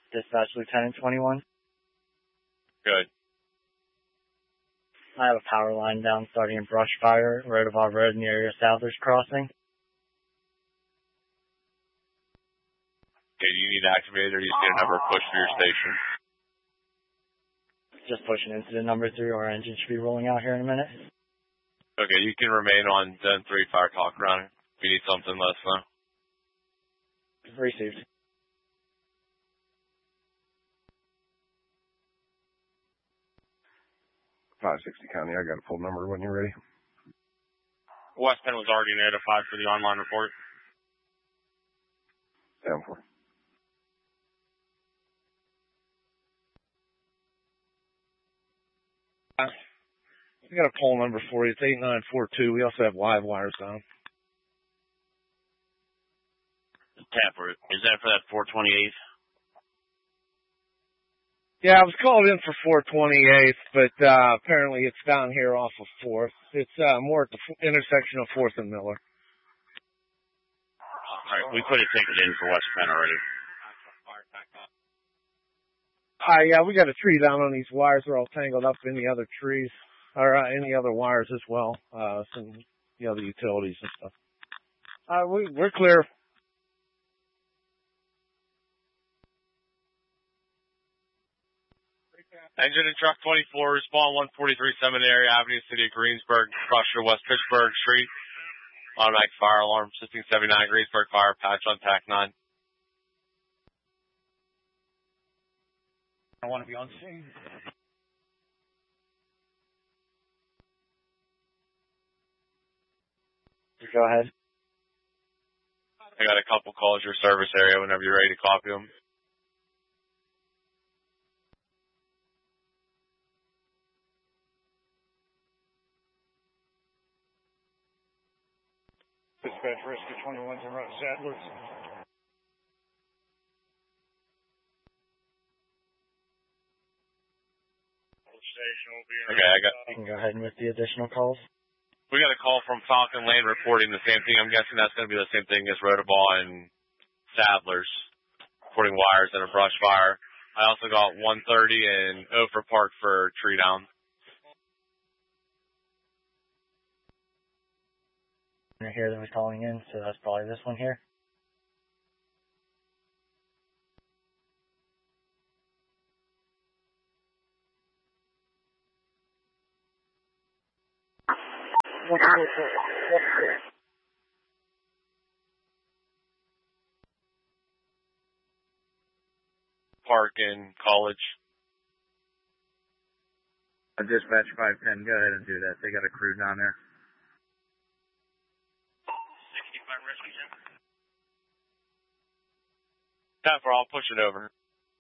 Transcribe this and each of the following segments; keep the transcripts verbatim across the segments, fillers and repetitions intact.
Dispatch Lieutenant twenty-one. Good. I have a power line down starting in brush fire, Rodovar Road near your Southers Crossing. Okay, do you need to activate it or do you just get a number push for your station? Just pushing into the number three. Our engine should be rolling out here in a minute. Okay, you can remain on Den three Fire Talk Run. If you need something, let us know. Received. five sixty County, I got a full number when you're ready. West Penn was already notified for the online report. Down for. I got a poll number for you. It's eight nine four two. We also have live wires on. Tapper, is that for that four twenty-eight? Yeah, I was called in for four twenty-eighth, but uh, apparently it's down here off of fourth. It's uh, more at the f- intersection of fourth and Miller. All right, we put a ticket in for West Penn already. Uh, yeah, we got a tree down on these wires. They're all tangled up in the other trees, or uh, any other wires as well, uh, some the other utilities and stuff. Uh, we, we're clear. Engine and truck twenty-four, respond one forty-three Seminary Avenue, City of Greensburg, Crusher, West Pittsburgh Street. Automatic fire alarm, assisting seventy-nine Greensburg Fire, patch on T A C nine. I want to be on scene. Go ahead. I got a couple calls your service area whenever you're ready to copy them. Dispatch Rescue twenty-one to Run Sadler's. Okay, I got. You can go ahead and with the additional calls. We got a call from Falcon Lane reporting the same thing. I'm guessing that's going to be the same thing as Rodabaugh and Sadler's, reporting wires and a brush fire. I also got one thirty and Ophir Park for tree down. Right here that was calling in, so that's probably this one here. Park in College. A dispatch five ten, go ahead and do that. They got a crew down there. sixty-five Rescue Center. Tapper, I'll push it over.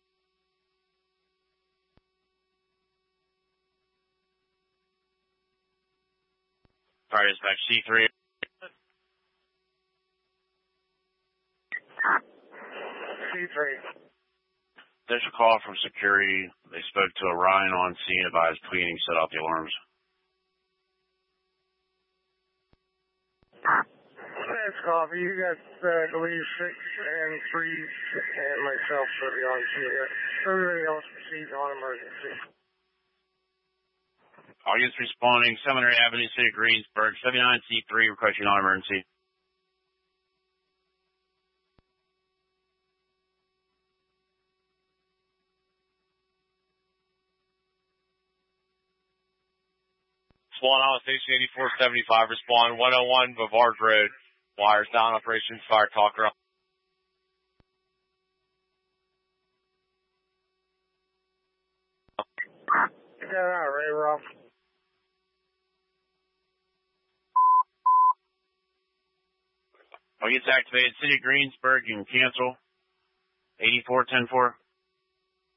All right, dispatch C three. C three. There's a call from security. They spoke to Orion on scene, advised cleaning, set off the alarms. Thanks, Coffee. You got, uh, I believe, six and three, and myself for the on scene. Everybody else proceeds on emergency. All units responding, Seminary Avenue, City of Greensburg, seventy-nine C three, requesting non-emergency. Swan Island Station eighty-four seventy-five, respond one oh one Bavard Road. Wires down, operations, fire talker. Get that out, Ray Ruff. All units activated, City of Greensburg, you can cancel. eighty-four ten four.